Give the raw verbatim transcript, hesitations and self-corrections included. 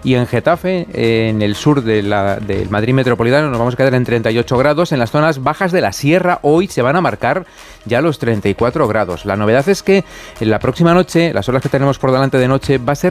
Y en Getafe, en el sur de la, del Madrid metropolitano, nos vamos a quedar en treinta y ocho grados. En las zonas bajas de la sierra hoy se van a marcar ya los treinta y cuatro grados. La novedad es que en la próxima noche, las horas que tenemos por delante de noche, va a ser